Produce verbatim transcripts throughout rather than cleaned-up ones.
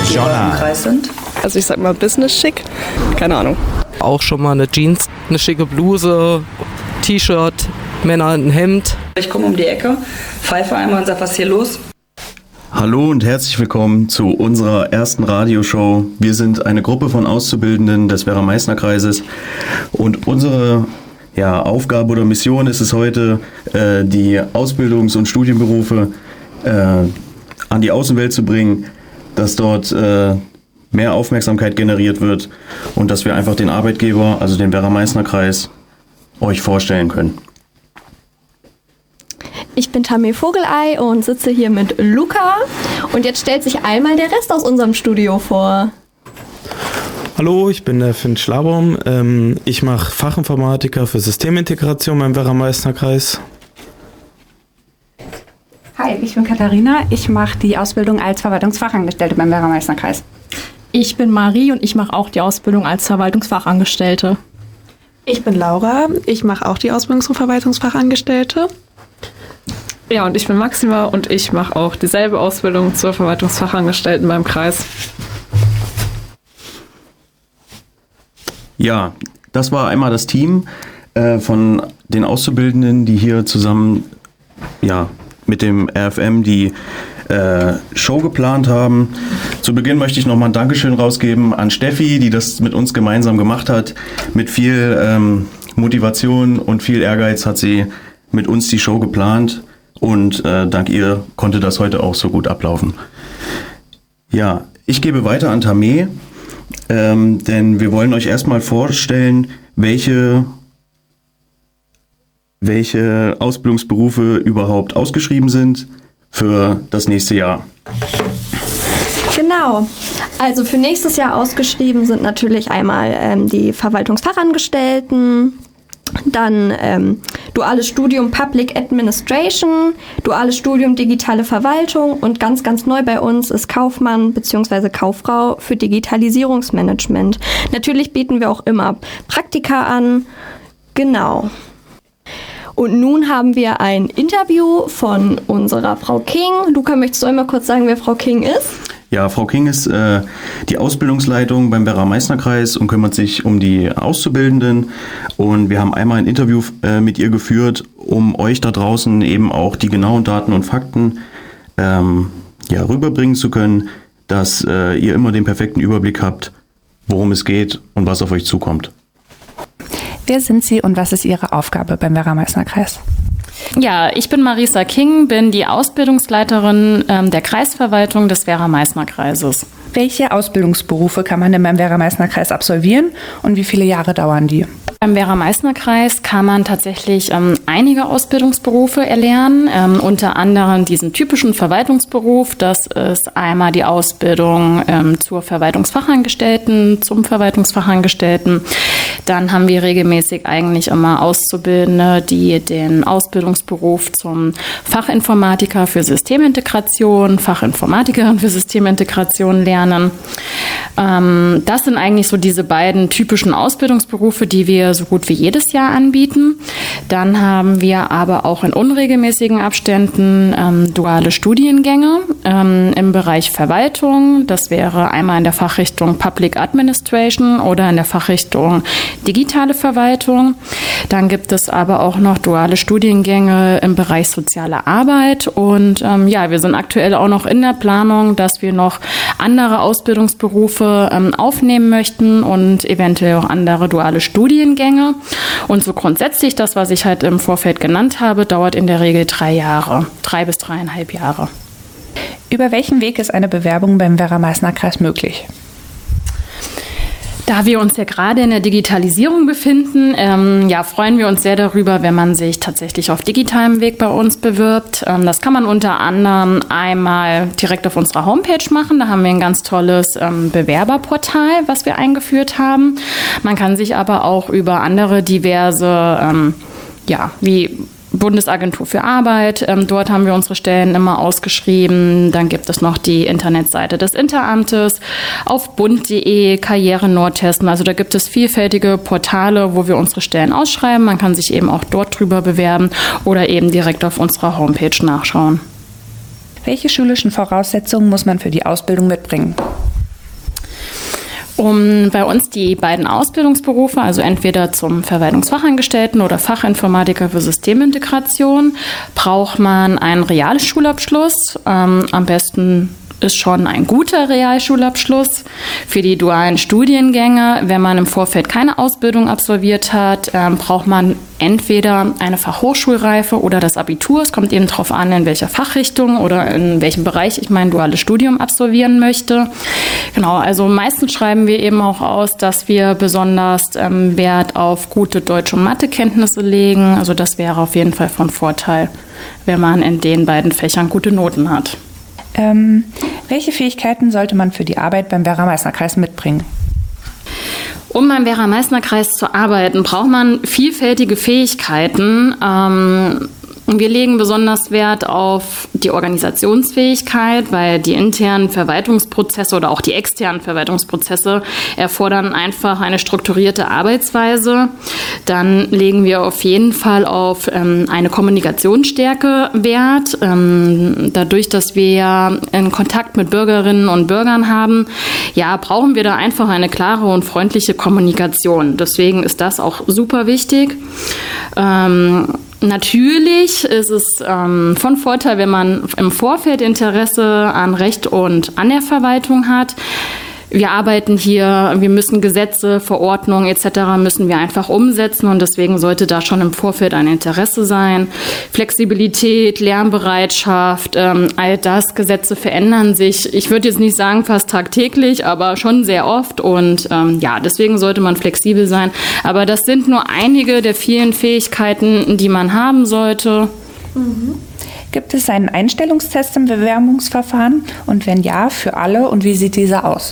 Arbeitgeber im Kreis sind. Also ich sag mal Business schick, keine Ahnung. Auch schon mal eine Jeans, eine schicke Bluse, T-Shirt, Männer ein Hemd. Ich komme um die Ecke, pfeife einmal und sag, was ist hier los? Hallo und herzlich willkommen zu unserer ersten Radioshow. Wir sind eine Gruppe von Auszubildenden des Werra-Meißner-Kreises und unsere ja, Aufgabe oder Mission ist es heute, äh, die Ausbildungs- und Studienberufe äh, an die Außenwelt zu bringen, dass dort äh, mehr Aufmerksamkeit generiert wird und dass wir einfach den Arbeitgeber, also den Werra-Meißner-Kreis, euch vorstellen können. Ich bin Tammy Vogelei und sitze hier mit Luca. Und jetzt stellt sich einmal der Rest aus unserem Studio vor. Hallo, ich bin der Finn Schlabaum. Ähm, ich mache Fachinformatiker für Systemintegration beim Werra-Meißner-Kreis. Hi, ich bin Katharina. Ich mache die Ausbildung als Verwaltungsfachangestellte beim Werra-Meißner-Kreis. Ich bin Marie und ich mache auch die Ausbildung als Verwaltungsfachangestellte. Ich bin Laura. Ich mache auch die Ausbildung zum Verwaltungsfachangestellte. Ja, und ich bin Maxima und ich mache auch dieselbe Ausbildung zur Verwaltungsfachangestellten beim Kreis. Ja, das war einmal das Team äh, von den Auszubildenden, die hier zusammen ja, mit dem R F M die äh, Show geplant haben. Zu Beginn möchte ich nochmal ein Dankeschön rausgeben an Steffi, die das mit uns gemeinsam gemacht hat. Mit viel ähm, Motivation und viel Ehrgeiz hat sie mit uns die Show geplant. Und äh, dank ihr konnte das heute auch so gut ablaufen. Ja, ich gebe weiter an Tamé, ähm, denn wir wollen euch erstmal vorstellen, welche, welche Ausbildungsberufe überhaupt ausgeschrieben sind für das nächste Jahr. Genau. Also für nächstes Jahr ausgeschrieben sind natürlich einmal ähm, die Verwaltungsfachangestellten, dann ähm, duales Studium Public Administration, duales Studium Digitale Verwaltung und ganz, ganz neu bei uns ist Kaufmann bzw. Kauffrau für Digitalisierungsmanagement. Natürlich bieten wir auch immer Praktika an. Genau. Und nun haben wir ein Interview von unserer Frau King. Luca, möchtest du einmal kurz sagen, wer Frau King ist? Ja, Frau King ist äh, die Ausbildungsleitung beim Werra-Meißner-Kreis und kümmert sich um die Auszubildenden. Und wir haben einmal ein Interview äh, mit ihr geführt, um euch da draußen eben auch die genauen Daten und Fakten ähm, ja, rüberbringen zu können, dass äh, ihr immer den perfekten Überblick habt, worum es geht und was auf euch zukommt. Wer sind Sie und was ist Ihre Aufgabe beim Werra-Meißner-Kreis? Ja, ich bin Marisa King, bin die Ausbildungsleiterin ähm, der Kreisverwaltung des Werra-Meißner-Kreises. Welche Ausbildungsberufe kann man denn beim Werra-Meißner-Kreis absolvieren und wie viele Jahre dauern die? Beim Werra-Meißner-Kreis kann man tatsächlich ähm, einige Ausbildungsberufe erlernen, ähm, unter anderem diesen typischen Verwaltungsberuf. Das ist einmal die Ausbildung ähm, zur Verwaltungsfachangestellten, zum Verwaltungsfachangestellten. Dann haben wir regelmäßig eigentlich immer Auszubildende, die den Ausbildungsberuf zum Fachinformatiker für Systemintegration, Fachinformatikerin für Systemintegration lernen. Ähm, das sind eigentlich so diese beiden typischen Ausbildungsberufe, die wir so gut wie jedes Jahr anbieten. Dann haben wir aber auch in unregelmäßigen Abständen ähm, duale Studiengänge ähm, im Bereich Verwaltung. Das wäre einmal in der Fachrichtung Public Administration oder in der Fachrichtung digitale Verwaltung. Dann gibt es aber auch noch duale Studiengänge im Bereich soziale Arbeit. Und ähm, ja, wir sind aktuell auch noch in der Planung, dass wir noch andere Ausbildungsberufe ähm, aufnehmen möchten und eventuell auch andere duale Studiengänge. Und so grundsätzlich, das, was ich halt im Vorfeld genannt habe, dauert in der Regel drei Jahre, drei bis dreieinhalb Jahre. Über welchen Weg ist eine Bewerbung beim Werra-Meißner-Kreis möglich? Da wir uns ja gerade in der Digitalisierung befinden, ähm, ja, freuen wir uns sehr darüber, wenn man sich tatsächlich auf digitalem Weg bei uns bewirbt. Ähm, das kann man unter anderem einmal direkt auf unserer Homepage machen. Da haben wir ein ganz tolles ähm, Bewerberportal, was wir eingeführt haben. Man kann sich aber auch über andere diverse, ähm, ja, wie Bundesagentur für Arbeit. Ähm, dort haben wir unsere Stellen immer ausgeschrieben. Dann gibt es noch die Internetseite des Interamtes auf bund punkt de, Karriere Nordhessen. Also da gibt es vielfältige Portale, wo wir unsere Stellen ausschreiben. Man kann sich eben auch dort drüber bewerben oder eben direkt auf unserer Homepage nachschauen. Welche schulischen Voraussetzungen muss man für die Ausbildung mitbringen? Um bei uns die beiden Ausbildungsberufe, also entweder zum Verwaltungsfachangestellten oder Fachinformatiker für Systemintegration, braucht man einen Realschulabschluss, ähm, am besten ist schon ein guter Realschulabschluss. Für die dualen Studiengänge, wenn man im Vorfeld keine Ausbildung absolviert hat, ähm, braucht man entweder eine Fachhochschulreife oder das Abitur. Es kommt eben darauf an, in welcher Fachrichtung oder in welchem Bereich ich mein duales Studium absolvieren möchte. Genau, also meistens schreiben wir eben auch aus, dass wir besonders ähm, Wert auf gute Deutsch- und Mathekenntnisse legen. Also das wäre auf jeden Fall von Vorteil, wenn man in den beiden Fächern gute Noten hat. Ähm, welche Fähigkeiten sollte man für die Arbeit beim Werra-Meißner-Kreis mitbringen? Um beim Werra-Meißner-Kreis zu arbeiten, braucht man vielfältige Fähigkeiten. Ähm, wir legen besonders Wert auf die Organisationsfähigkeit, weil die internen Verwaltungsprozesse oder auch die externen Verwaltungsprozesse erfordern einfach eine strukturierte Arbeitsweise. Dann legen wir auf jeden Fall auf ähm, eine Kommunikationsstärke Wert. Ähm, dadurch, dass wir ja in Kontakt mit Bürgerinnen und Bürgern haben, ja, brauchen wir da einfach eine klare und freundliche Kommunikation. Deswegen ist das auch super wichtig. Ähm, Natürlich ist es ähm, von Vorteil, wenn man im Vorfeld Interesse an Recht und an der Verwaltung hat. Wir arbeiten hier, wir müssen Gesetze, Verordnungen et cetera müssen wir einfach umsetzen und deswegen sollte da schon im Vorfeld ein Interesse sein. Flexibilität, Lernbereitschaft, ähm, all das, Gesetze verändern sich. Ich würde jetzt nicht sagen fast tagtäglich, aber schon sehr oft und ähm, ja, deswegen sollte man flexibel sein. Aber das sind nur einige der vielen Fähigkeiten, die man haben sollte. Mhm. Gibt es einen Einstellungstest im Bewerbungsverfahren und wenn ja, für alle und wie sieht dieser aus?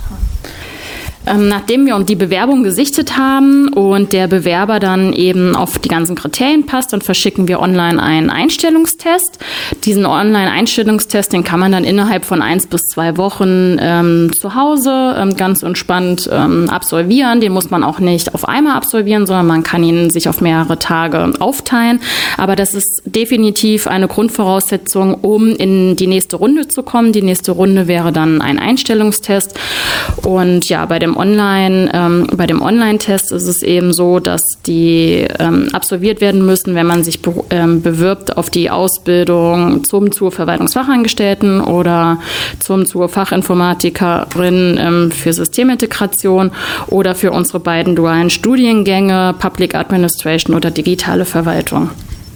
Nachdem wir die Bewerbung gesichtet haben und der Bewerber dann eben auf die ganzen Kriterien passt, dann verschicken wir online einen Einstellungstest. Diesen Online-Einstellungstest, den kann man dann innerhalb von eins bis zwei Wochen ähm, zu Hause ähm, ganz entspannt ähm, absolvieren. Den muss man auch nicht auf einmal absolvieren, sondern man kann ihn sich auf mehrere Tage aufteilen. Aber das ist definitiv eine Grundvoraussetzung, um in die nächste Runde zu kommen. Die nächste Runde wäre dann ein Einstellungstest. Und ja, bei dem Online, ähm, bei dem Online-Test ist es eben so, dass die ähm, absolviert werden müssen, wenn man sich be ähm, bewirbt auf die Ausbildung zum zur Verwaltungsfachangestellten oder zum zur Fachinformatikerin ähm, für Systemintegration oder für unsere beiden dualen Studiengänge Public Administration oder digitale Verwaltung.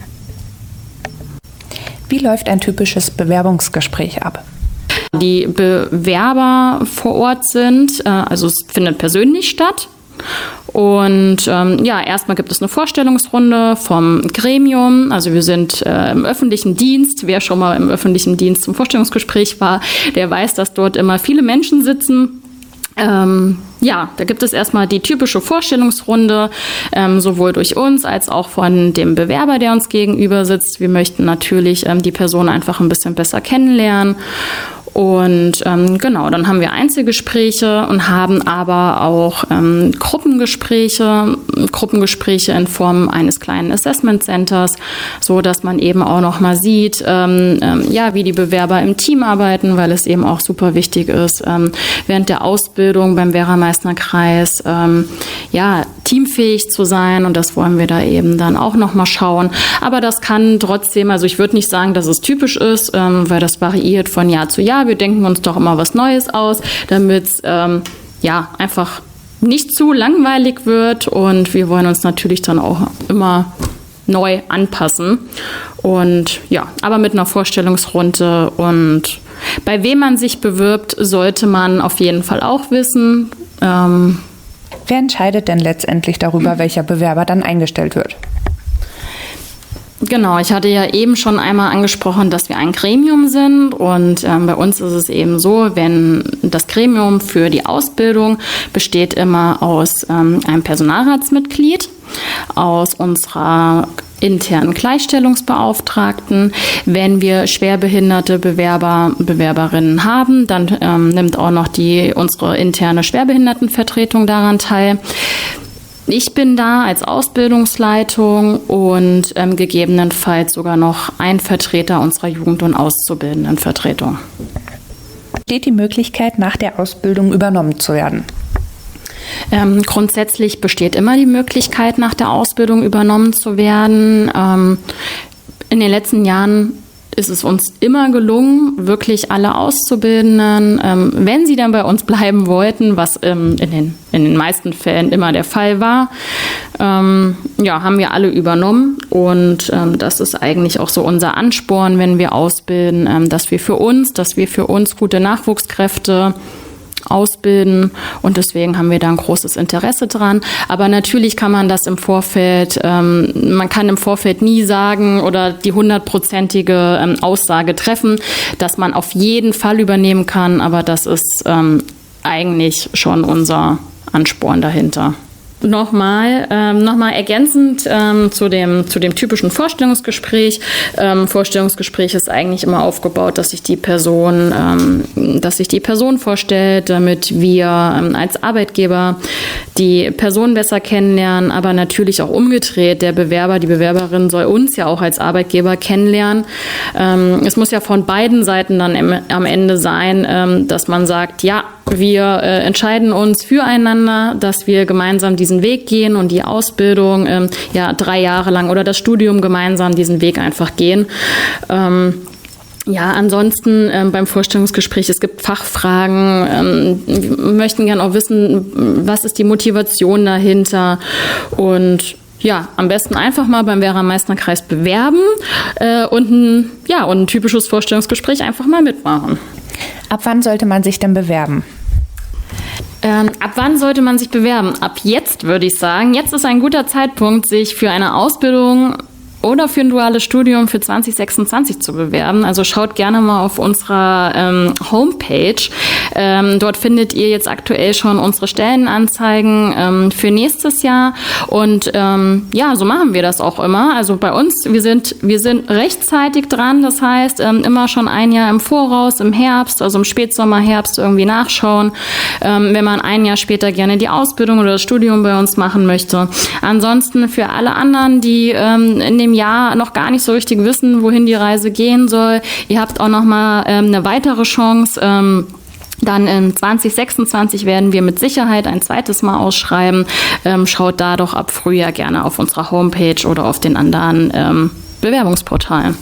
Wie läuft ein typisches Bewerbungsgespräch ab? Die Bewerber vor Ort sind, äh, also es findet persönlich statt. Und ähm, ja, erstmal gibt es eine Vorstellungsrunde vom Gremium. Also wir sind äh, im öffentlichen Dienst. Wer schon mal im öffentlichen Dienst zum Vorstellungsgespräch war, der weiß, dass dort immer viele Menschen sitzen. Ähm, ja, da gibt es erstmal die typische Vorstellungsrunde, ähm, sowohl durch uns als auch von dem Bewerber, der uns gegenüber sitzt. Wir möchten natürlich ähm, die Person einfach ein bisschen besser kennenlernen. Und ähm, genau, dann haben wir Einzelgespräche und haben aber auch ähm, Gruppengespräche, Gruppengespräche in Form eines kleinen Assessment Centers, so dass man eben auch noch mal sieht, ähm, ähm, ja, wie die Bewerber im Team arbeiten, weil es eben auch super wichtig ist, ähm, während der Ausbildung beim Werra-Meißner-Kreis ähm, ja, teamfähig zu sein und das wollen wir da eben dann auch noch mal schauen. Aber das kann trotzdem, also ich würde nicht sagen, dass es typisch ist, ähm, weil das variiert von Jahr zu Jahr. Wir denken uns doch immer was Neues aus, damit es ähm, ja, einfach nicht zu langweilig wird und wir wollen uns natürlich dann auch immer neu anpassen. Und ja, aber mit einer Vorstellungsrunde und bei wem man sich bewirbt, sollte man auf jeden Fall auch wissen. Ähm, Wer entscheidet denn letztendlich darüber, welcher Bewerber dann eingestellt wird? Genau, ich hatte ja eben schon einmal angesprochen, dass wir ein Gremium sind und ähm, bei uns ist es eben so, wenn das Gremium für die Ausbildung besteht immer aus ähm, einem Personalratsmitglied, aus unserer internen Gleichstellungsbeauftragten. Wenn wir schwerbehinderte Bewerber, Bewerberinnen haben, dann ähm, nimmt auch noch die unsere interne Schwerbehindertenvertretung daran teil. Ich bin da als Ausbildungsleitung und ähm, gegebenenfalls sogar noch ein Vertreter unserer Jugend- und Auszubildendenvertretung. Besteht die Möglichkeit, nach der Ausbildung übernommen zu werden? Ähm, grundsätzlich besteht immer die Möglichkeit, nach der Ausbildung übernommen zu werden. Ähm, in den letzten Jahren ist es uns immer gelungen, wirklich alle Auszubildenden, ähm, wenn sie dann bei uns bleiben wollten, was ähm, in, den, in den meisten Fällen immer der Fall war, ähm, ja, haben wir alle übernommen. Und ähm, das ist eigentlich auch so unser Ansporn, wenn wir ausbilden, ähm, dass wir für uns, dass wir für uns gute Nachwuchskräfte ausbilden, und deswegen haben wir da ein großes Interesse dran. Aber natürlich kann man das im Vorfeld, ähm, man kann im Vorfeld nie sagen oder die hundertprozentige ähm, Aussage treffen, dass man auf jeden Fall übernehmen kann, aber das ist ähm, eigentlich schon unser Ansporn dahinter. Nochmal, ähm, nochmal ergänzend ähm, zu dem, zu dem typischen Vorstellungsgespräch. Ähm, Vorstellungsgespräch ist eigentlich immer aufgebaut, dass sich die Person, ähm, dass sich die Person vorstellt, damit wir ähm, als Arbeitgeber die Person besser kennenlernen, aber natürlich auch umgedreht. Der Bewerber, die Bewerberin soll uns ja auch als Arbeitgeber kennenlernen. Ähm, es muss ja von beiden Seiten dann im, am Ende sein, ähm, dass man sagt, ja, wir äh, entscheiden uns füreinander, dass wir gemeinsam diesen Weg gehen und die Ausbildung ähm, ja drei Jahre lang oder das Studium gemeinsam diesen Weg einfach gehen. Ähm, Ja, ansonsten ähm, beim Vorstellungsgespräch, es gibt Fachfragen, ähm, wir möchten gerne auch wissen, was ist die Motivation dahinter, und ja, am besten einfach mal beim Werra-Meißner-Kreis bewerben äh, und, ein, ja, und ein typisches Vorstellungsgespräch einfach mal mitmachen. Ab wann sollte man sich denn bewerben? Ähm, ab wann sollte man sich bewerben? Ab jetzt, würde ich sagen. Jetzt ist ein guter Zeitpunkt, sich für eine Ausbildung oder für ein duales Studium für zwanzig sechsundzwanzig zu bewerben. Also schaut gerne mal auf unserer ähm, Homepage. Ähm, dort findet ihr jetzt aktuell schon unsere Stellenanzeigen ähm, für nächstes Jahr. Und ähm, ja, so machen wir das auch immer. Also bei uns, wir sind, wir sind rechtzeitig dran. Das heißt, ähm, immer schon ein Jahr im Voraus, im Herbst, also im Spätsommer, Herbst irgendwie nachschauen, ähm, wenn man ein Jahr später gerne die Ausbildung oder das Studium bei uns machen möchte. Ansonsten für alle anderen, die ähm, in dem Jahr noch gar nicht so richtig wissen, wohin die Reise gehen soll, ihr habt auch noch mal ähm, eine weitere Chance. Ähm, Dann in zwanzig sechsundzwanzig werden wir mit Sicherheit ein zweites Mal ausschreiben. Ähm, schaut da doch ab Frühjahr gerne auf unserer Homepage oder auf den anderen ähm, Bewerbungsportalen.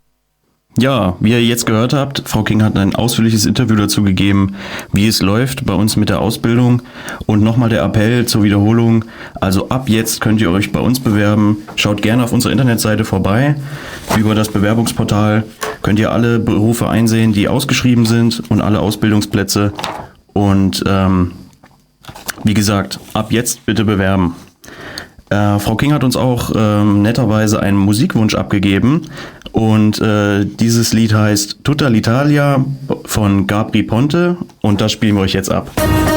Ja, wie ihr jetzt gehört habt, Frau King hat ein ausführliches Interview dazu gegeben, wie es läuft bei uns mit der Ausbildung. Und nochmal der Appell zur Wiederholung. Also ab jetzt könnt ihr euch bei uns bewerben. Schaut gerne auf unserer Internetseite vorbei. Über das Bewerbungsportal könnt ihr alle Berufe einsehen, die ausgeschrieben sind, und alle Ausbildungsplätze. Und ähm, wie gesagt, ab jetzt bitte bewerben. Äh, Frau King hat uns auch ähm, netterweise einen Musikwunsch abgegeben, und äh, dieses Lied heißt Tutta l'Italia von Gabri Ponte, und das spielen wir euch jetzt ab.